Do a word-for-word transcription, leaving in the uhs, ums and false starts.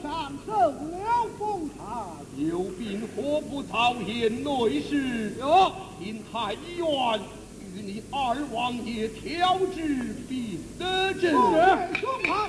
上受了封禅， 有病何不早言内事？ 哟， 请太医院与你二王爷调治病得症。 宋太